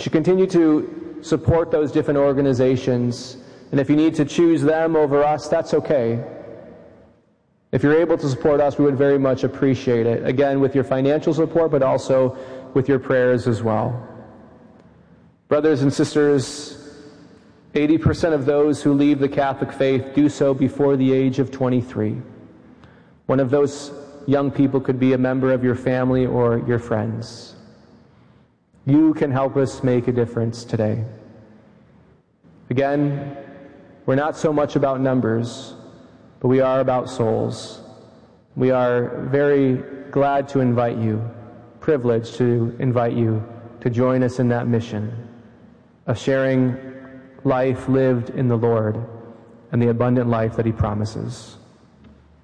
you continue to support those different organizations, and if you need to choose them over us, that's okay. If you're able to support us, we would very much appreciate it. Again, with your financial support, but also with your prayers as well. Brothers and sisters, 80% of those who leave the Catholic faith do so before the age of 23. One of those young people could be a member of your family or your friends. You can help us make a difference today. Again, we're not so much about numbers, but we are about souls. We are very glad to invite you, privileged to invite you to join us in that mission of sharing life lived in the Lord and the abundant life that He promises.